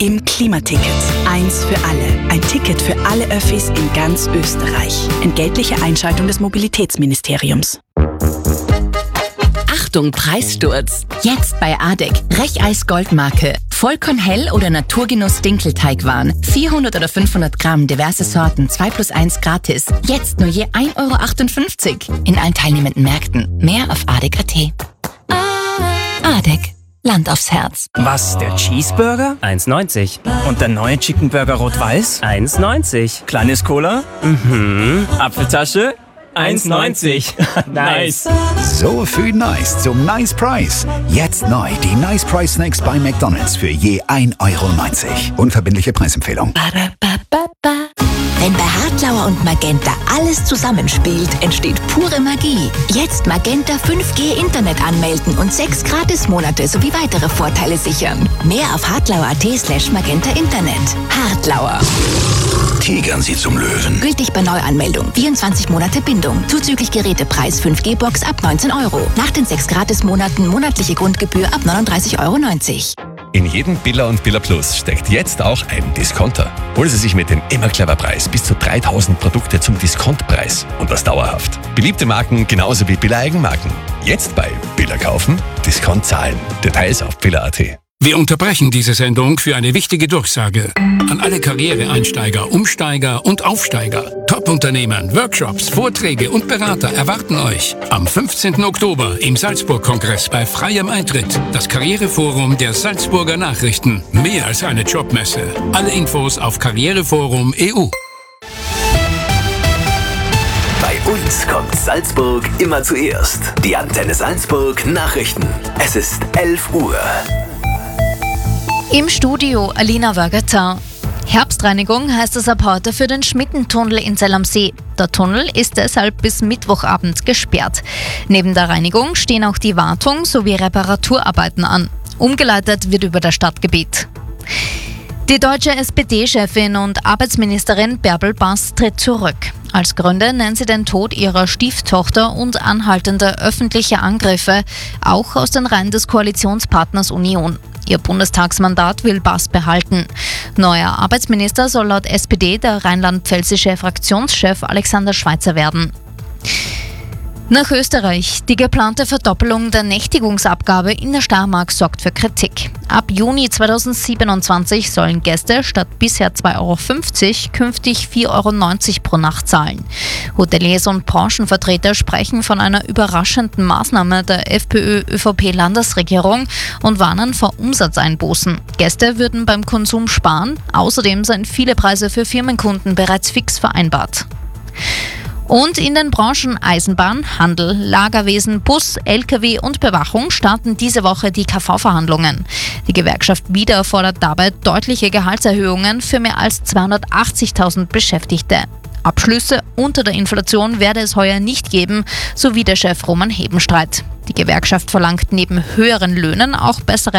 Im Klimaticket. Eins für alle. Ein Ticket für alle Öffis in ganz Österreich. Entgeltliche Einschaltung des Mobilitätsministeriums. Achtung, Preissturz! Jetzt bei ADEC. Recheis Goldmarke. Vollkornhell oder Naturgenuss Dinkelteigwaren. 400 oder 500 Gramm, diverse Sorten, 2+1 gratis. Jetzt nur je 1,58 € in allen teilnehmenden Märkten. Mehr auf adec.at. ADEC. Land aufs Herz. Was, der Cheeseburger? 1,90. Und der neue Chicken Burger Rot-Weiß? 1,90. Kleines Cola? Apfeltasche? 1,90. Nice. So viel Nice zum Nice Price. Jetzt neu die Nice Price Snacks bei McDonald's für je 1,90 €. Unverbindliche Preisempfehlung. Wenn bei Hartlauer und Magenta alles zusammenspielt, entsteht pure Magie. Jetzt Magenta 5G Internet anmelden und 6 Gratismonate sowie weitere Vorteile sichern. Mehr auf hartlauer.at/Magenta Internet. Hartlauer. Tigern Sie zum Löwen. Gültig bei Neuanmeldung. 24 Monate Bindung. Zuzüglich Gerätepreis 5G-Box ab 19 €. Nach den 6 Gratismonaten monatliche Grundgebühr ab 39,90 €. In jedem Billa und Billa Plus steckt jetzt auch ein Discounter. Holen Sie sich mit dem Immer Clever Preis bis zu 3000 Produkte zum Diskontpreis und das dauerhaft. Beliebte Marken genauso wie Billa Eigenmarken. Jetzt bei Billa kaufen, Discount zahlen. Details auf billa.at. Wir unterbrechen diese Sendung für eine wichtige Durchsage. An alle Karriereeinsteiger, Umsteiger und Aufsteiger. Top-Unternehmen, Workshops, Vorträge und Berater erwarten euch am 15. Oktober im Salzburg-Kongress bei freiem Eintritt. Das Karriereforum der Salzburger Nachrichten. Mehr als eine Jobmesse. Alle Infos auf Karriereforum.eu. Bei uns kommt Salzburg immer zuerst. Die Antenne Salzburg Nachrichten. Es ist 11 Uhr. Im Studio Alina Wörgerter. Herbstreinigung heißt es ab heute für den Schmittentunnel in Zell am See. Der Tunnel ist deshalb bis Mittwochabend gesperrt. Neben der Reinigung stehen auch die Wartung sowie Reparaturarbeiten an. Umgeleitet wird über das Stadtgebiet. Die deutsche SPD-Chefin und Arbeitsministerin Bärbel Bass tritt zurück. Als Gründe nennt sie den Tod ihrer Stieftochter und anhaltende öffentliche Angriffe, auch aus den Reihen des Koalitionspartners Union. Ihr Bundestagsmandat will Bass behalten. Neuer Arbeitsminister soll laut SPD der rheinland-pfälzische Fraktionschef Alexander Schweitzer werden. Nach Österreich. Die geplante Verdoppelung der Nächtigungsabgabe in der Steiermark sorgt für Kritik. Ab Juni 2027 sollen Gäste statt bisher 2,50 € künftig 4,90 € pro Nacht zahlen. Hoteliers und Branchenvertreter sprechen von einer überraschenden Maßnahme der FPÖ-ÖVP-Landesregierung und warnen vor Umsatzeinbußen. Gäste würden beim Konsum sparen. Außerdem seien viele Preise für Firmenkunden bereits fix vereinbart. Und in den Branchen Eisenbahn, Handel, Lagerwesen, Bus, Lkw und Bewachung starten diese Woche die KV-Verhandlungen. Die Gewerkschaft Wieder fordert dabei deutliche Gehaltserhöhungen für mehr als 280.000 Beschäftigte. Abschlüsse unter der Inflation werde es heuer nicht geben, so wie der Chef Roman Hebenstreit. Die Gewerkschaft verlangt neben höheren Löhnen auch bessere